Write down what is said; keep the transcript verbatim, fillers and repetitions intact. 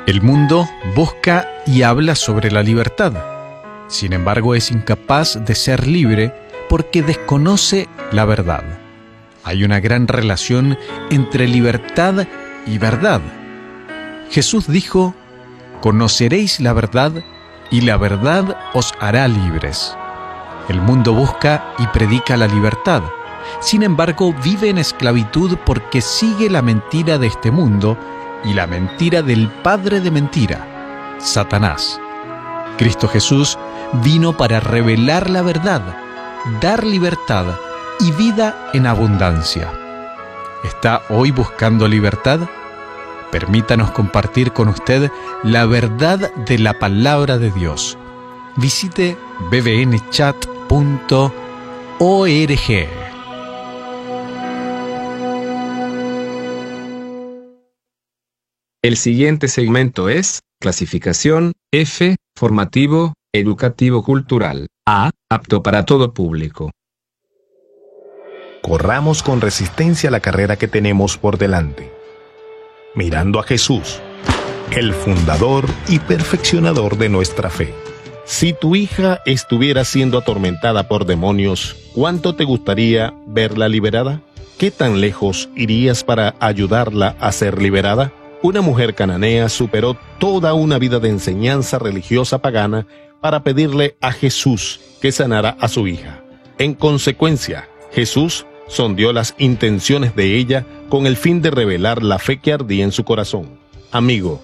El mundo busca y habla sobre la libertad. Sin embargo, es incapaz de ser libre porque desconoce la verdad. Hay una gran relación entre libertad y verdad. Jesús dijo: «Conoceréis la verdad, y la verdad os hará libres». El mundo busca y predica la libertad. Sin embargo, vive en esclavitud porque sigue la mentira de este mundo y la mentira del padre de mentira, Satanás. Cristo Jesús vino para revelar la verdad, dar libertad y vida en abundancia. ¿Está hoy buscando libertad? Permítanos compartir con usted la verdad de la palabra de Dios. Visite b b n chat punto org. El siguiente segmento es clasificación F, formativo, educativo cultural. A, apto para todo público. Corramos con resistencia la carrera que tenemos por delante, mirando a Jesús, el fundador y perfeccionador de nuestra fe. Si tu hija estuviera siendo atormentada por demonios, ¿cuánto te gustaría verla liberada? ¿Qué tan lejos irías para ayudarla a ser liberada? Una mujer cananea superó toda una vida de enseñanza religiosa pagana para pedirle a Jesús que sanara a su hija. En consecuencia, Jesús sondeó las intenciones de ella con el fin de revelar la fe que ardía en su corazón. Amigo,